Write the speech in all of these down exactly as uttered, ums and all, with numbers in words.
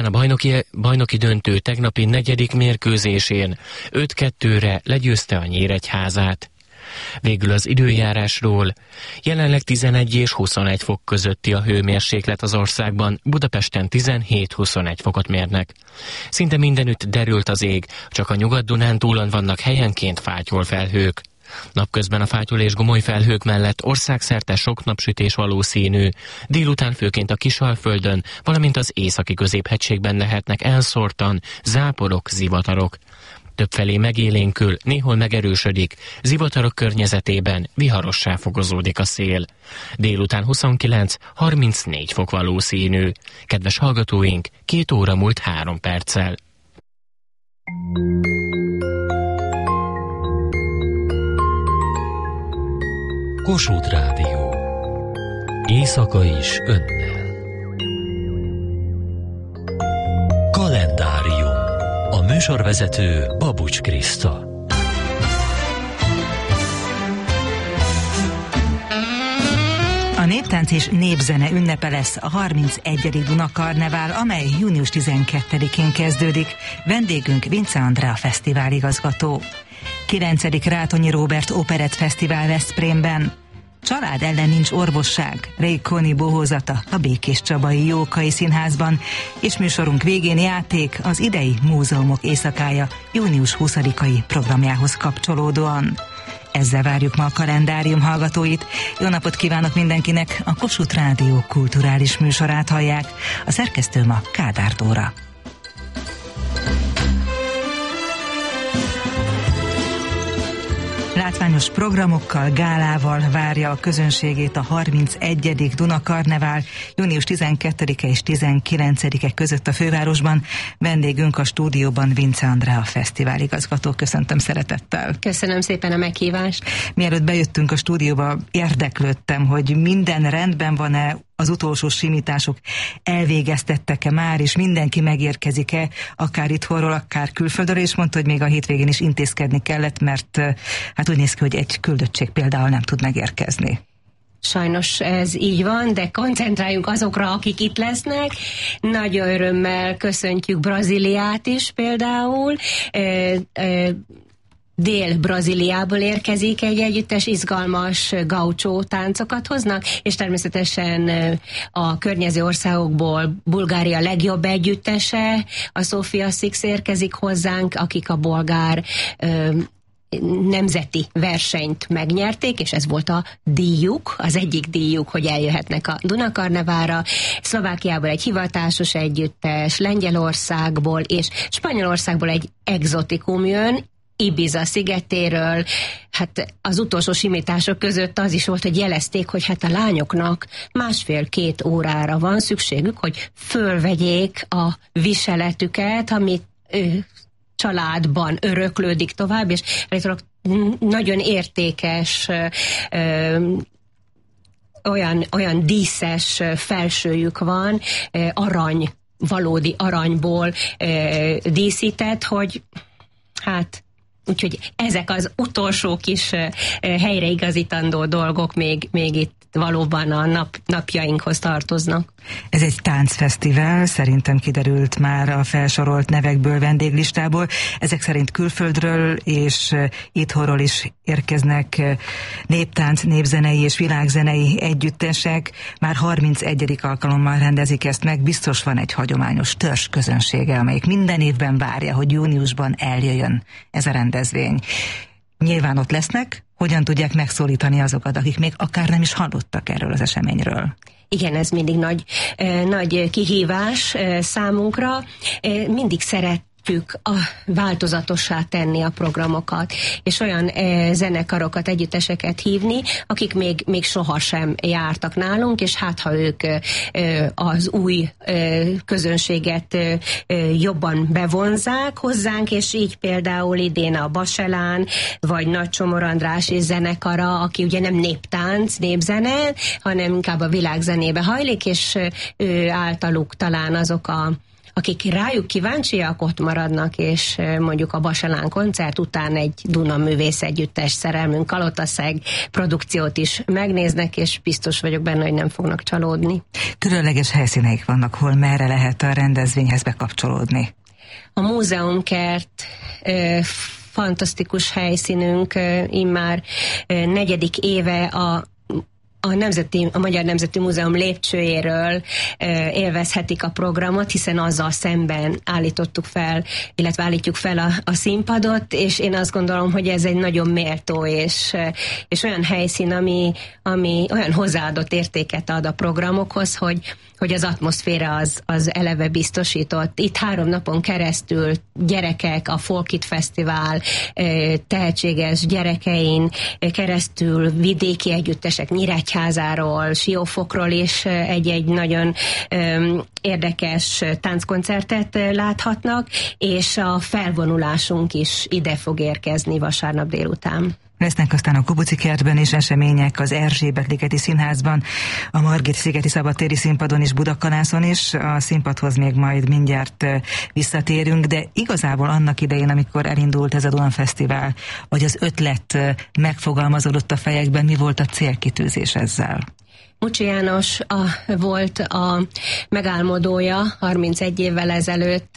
A bajnoki, bajnoki döntő tegnapi negyedik mérkőzésén öt kettőre legyőzte a Nyíregyházát. Végül az időjárásról. Jelenleg tizenegy és huszonegy fok közötti a hőmérséklet az országban, Budapesten tizenhét-huszonegy fokot mérnek. Szinte mindenütt derült az ég, csak a Nyugat-Dunántúlon vannak helyenként fátyolfelhők. Napközben a fátyol és gomoly felhők mellett országszerte sok napsütés valószínű. Délután főként a Kisalföldön, valamint az északi középhegységben lehetnek elszórtan záporok, zivatarok. Többfelé megélénkül, néhol megerősödik, zivatarok környezetében viharossá fokozódik a szél. Délután huszonkilenc-harmincnégy fok valószínű. Kedves hallgatóink, két óra múlt három perccel. Kossuth Rádió. Éjszaka is önnel. Kalendárium. A műsorvezető Babucs Kriszta. A néptánc és népzene ünnepe lesz a harmincegyedik Dunakarnevál, amely június tizenkettedikén kezdődik. Vendégünk Vince Andrea fesztivál igazgató. kilencedik Rátonyi Róbert Operett Fesztivál Veszprémben. Család ellen nincs orvosság, Rékóni bohózata a Békés Csabai Jókai Színházban, és műsorunk végén játék az idei múzeumok éjszakája június huszadikai programjához kapcsolódóan. Ezzel várjuk ma a kalendárium hallgatóit. Jó napot kívánok mindenkinek, a Kossuth Rádió kulturális műsorát hallják. A szerkesztő ma Kádár Dóra. Látványos programokkal, gálával várja a közönségét a harmincegyedik Dunakarnevál június tizenkettedike és tizenkilencedike között a fővárosban. Vendégünk a stúdióban Vince Andrea fesztivál igazgató. Köszöntöm szeretettel. Köszönöm szépen a meghívást. Mielőtt bejöttünk a stúdióba, érdeklődtem, hogy minden rendben van-e, az utolsó simítások elvégeztettek-e már, és mindenki megérkezik-e, akár itthonról, akár külföldről, és mondta, hogy még a hétvégén is intézkedni kellett, mert hát úgy néz ki, hogy egy küldöttség például nem tud megérkezni. Sajnos ez így van, de koncentráljunk azokra, akik itt lesznek. Nagy örömmel köszöntjük Brazíliát is például. E, e, Dél-Brazíliából érkezik egy együttes, izgalmas gauchó táncokat hoznak, és természetesen a környező országokból Bulgária legjobb együttese, a Sofia Six érkezik hozzánk, akik a bolgár ö, nemzeti versenyt megnyerték, és ez volt a díjuk, az egyik díjuk, hogy eljöhetnek a Dunakarneválra. Szlovákiából egy hivatásos együttes, Lengyelországból és Spanyolországból egy egzotikum jön, Ibiza szigetéről. Hát az utolsó simítások között az is volt, hogy jelezték, hogy hát a lányoknak másfél-két órára van szükségük, hogy fölvegyék a viseletüket, amit ő, családban öröklődik tovább, és nagyon értékes ö, olyan, olyan díszes felsőjük van, arany, valódi aranyból ö, díszített, hogy hát úgyhogy ezek az utolsó kis helyreigazítandó dolgok még, még itt valóban a nap, napjainkhoz tartoznak. Ez egy táncfesztivál, szerintem kiderült már a felsorolt nevekből, vendéglistából. Ezek szerint külföldről és itthonról is érkeznek néptánc, népzenei és világzenei együttesek. Már harmincegyedik alkalommal rendezik ezt meg. Biztos van egy hagyományos törzs közönsége, amelyik minden évben várja, hogy júniusban eljöjjön ez a rendezvény. Nyilván ott lesznek, hogyan tudják megszólítani azokat, akik még akár nem is hallottak erről az eseményről? Igen, ez mindig nagy, nagy kihívás számunkra. Mindig szeret a változatossá tenni a programokat, és olyan e, zenekarokat, együtteseket hívni, akik még, még sohasem jártak nálunk, és hát ha ők e, az új e, közönséget e, jobban bevonzák hozzánk, és így például idén a Baselán, vagy Nagy Csomor András és zenekara, aki ugye nem néptánc, népzene, hanem inkább a világzenébe hajlik, és ő általuk talán azok a akik rájuk kíváncsiak, ott maradnak, és mondjuk a Baselán koncert után egy Duna művész együttes Szerelmünk Kalotaszeg produkciót is megnéznek, és biztos vagyok benne, hogy nem fognak csalódni. Különleges helyszíneik vannak, hol merre lehet a rendezvényhez bekapcsolódni? A múzeumkert fantasztikus helyszínünk, immár negyedik éve a A, Nemzeti, a Magyar Nemzeti Múzeum lépcsőjéről e, élvezhetik a programot, hiszen azzal szemben állítottuk fel, illetve állítjuk fel a, a színpadot, és én azt gondolom, hogy ez egy nagyon méltó és, és olyan helyszín, ami, ami olyan hozzáadott értéket ad a programokhoz, hogy, hogy az atmoszféra az, az eleve biztosított. Itt három napon keresztül gyerekek, a Folkit Fesztivál e, tehetséges gyerekein keresztül vidéki együttesek, Nyíregyházáról, Siófokról is egy-egy nagyon um, érdekes tánckoncertet láthatnak, és a felvonulásunk is ide fog érkezni vasárnap délután. Lesznek aztán a Kubuci kertben is események, az Erzsébet-ligeti Színházban, a Margit-szigeti Szabadtéri Színpadon és Budakalászon is. A színpadhoz még majd mindjárt visszatérünk, de igazából annak idején, amikor elindult ez a Duna Fesztivál, vagy az ötlet megfogalmazódott a fejekben, mi volt a célkitűzés ezzel? Mucsi János a, volt a megálmodója harmincegy évvel ezelőtt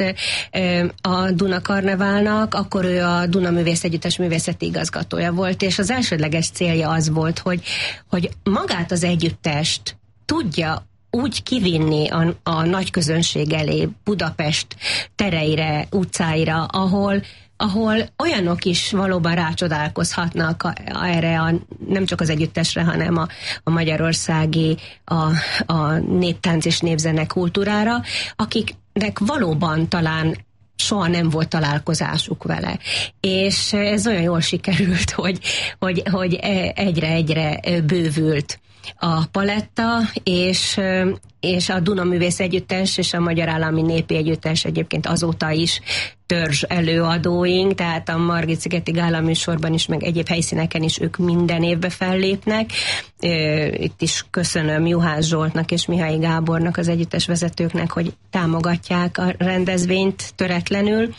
a Duna Karneválnak, akkor ő a Duna Művész Együttes művészeti igazgatója volt, és az elsődleges célja az volt, hogy, hogy magát az együttest tudja úgy kivinni a, a nagy közönség elé, Budapest tereire, utcáira, ahol ahol olyanok is valóban rácsodálkozhatnak a, a, erre a, nem csak az együttesre, hanem a, a magyarországi a, a néptánc és népzene kultúrára, akiknek valóban talán soha nem volt találkozásuk vele. És ez olyan jól sikerült, hogy, hogy, hogy egyre-egyre bővült a paletta, és, és a Duna Művész Együttes és a Magyar Állami Népi Együttes egyébként azóta is törzs előadóink, tehát a Margit-szigeti gálaműsorban is, meg egyéb helyszíneken is ők minden évben fellépnek. Itt is köszönöm Juhász Zsoltnak és Mihály Gábornak, az együttes vezetőknek, hogy támogatják a rendezvényt töretlenül.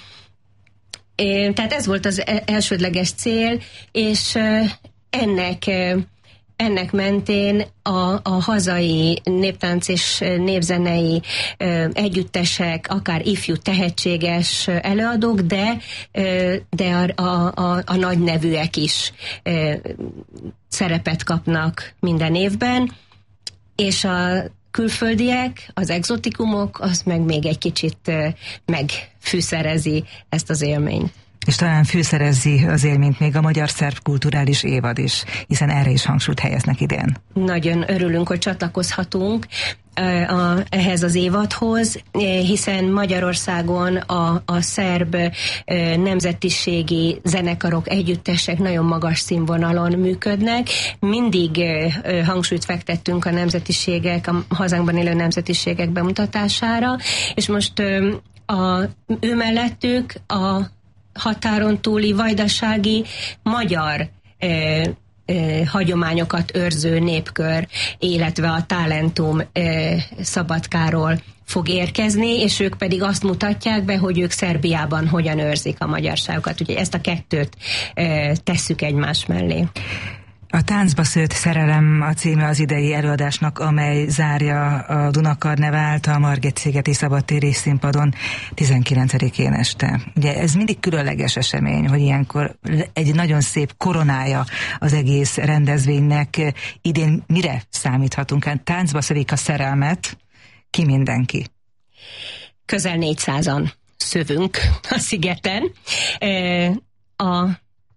Tehát ez volt az elsődleges cél, és ennek Ennek mentén a, a hazai néptánc és népzenei ö, együttesek, akár ifjú tehetséges előadók, de, ö, de a, a, a, a nagy nevűek is ö, szerepet kapnak minden évben, és a külföldiek, az egzotikumok, az meg még egy kicsit ö, megfűszerezi ezt az élményt. És talán fűszerezi az élményt még a Magyar-Szerb Kulturális Évad is, hiszen erre is hangsúlyt helyeznek idén. Nagyon örülünk, hogy csatlakozhatunk a, ehhez az évadhoz, hiszen Magyarországon a, a szerb nemzetiségi zenekarok, együttesek nagyon magas színvonalon működnek. Mindig hangsúlyt fektettünk a nemzetiségek, a hazánkban élő nemzetiségek bemutatására, és most a, ő mellettük a határon túli vajdasági magyar ö, ö, hagyományokat őrző népkör, illetve a Talentum ö, Szabadkáról fog érkezni, és ők pedig azt mutatják be, hogy ők Szerbiában hogyan őrzik a magyarságokat. Úgyhogy ezt a kettőt ö, tesszük egymás mellé. A Táncba szőtt szerelem a címe az idei előadásnak, amely zárja a Duna Karnevált a Margit-szigeti Szabadtéri Színpadon tizenkilencedikén este. Ugye ez mindig különleges esemény, hogy ilyenkor egy nagyon szép koronája az egész rendezvénynek. Idén mire számíthatunk? Hát táncba szövik a szerelmet, ki mindenki? Közel négyszázan szövünk a szigeten. A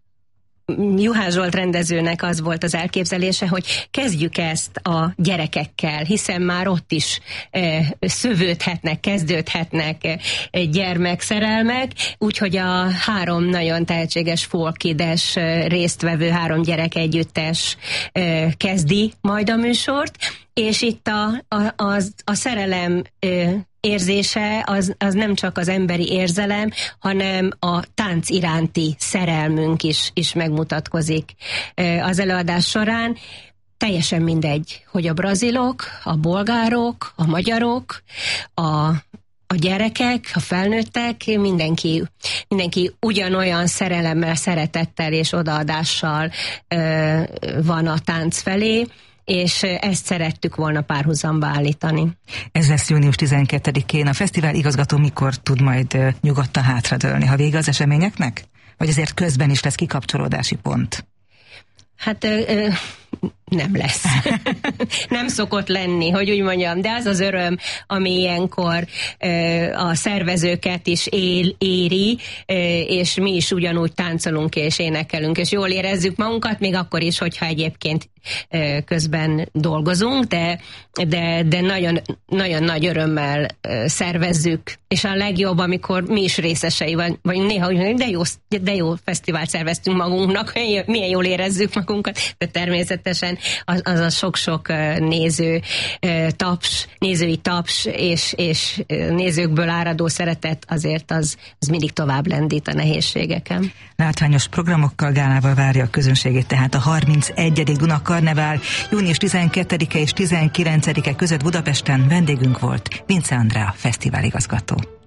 Juhász Zsolt rendezőnek az volt az elképzelése, hogy kezdjük ezt a gyerekekkel, hiszen már ott is e, szövődhetnek, kezdődhetnek e, gyermekszerelmek, úgyhogy a három nagyon tehetséges folkides e, résztvevő három gyerek együttes e, kezdi majd a műsort, és itt a, a, a, a szerelem e, érzése az, az nem csak az emberi érzelem, hanem a tánc iránti szerelmünk is, is megmutatkozik az előadás során. Teljesen mindegy, hogy a brazilok, a bolgárok, a magyarok, a a gyerekek, a felnőttek, mindenki, mindenki ugyanolyan szerelemmel, szeretettel és odaadással ö, van a tánc felé, és ezt szerettük volna párhuzamba állítani. Ez lesz június tizenkettedikén. A fesztivál igazgató mikor tud majd nyugodtan hátradőlni, ha vége az eseményeknek? Vagy azért közben is lesz kikapcsolódási pont? Hát ö, ö, nem lesz. Nem szokott lenni, hogy úgy mondjam, de az az öröm, ami ilyenkor ö, a szervezőket is él, éri, ö, és mi is ugyanúgy táncolunk és énekelünk, és jól érezzük magunkat, még akkor is, hogyha egyébként ö, közben dolgozunk, de, de, de nagyon, nagyon nagy örömmel ö, szervezzük, és a legjobb, amikor mi is részesei vagy, vagy néha úgy mondjuk, de jó, de jó fesztivált szerveztünk magunknak, milyen jól érezzük magunkat, de természetesen az, az a sok-sok néző taps, nézői taps és, és nézőkből áradó szeretet azért az, az mindig tovább lendít a nehézségeken. Látványos programokkal, gálával várja a közönségét tehát a harmincegyedik Dunakarnevál június tizenkettedike és tizenkilencedike között Budapesten. Vendégünk volt Vince Andrea fesztiváligazgató.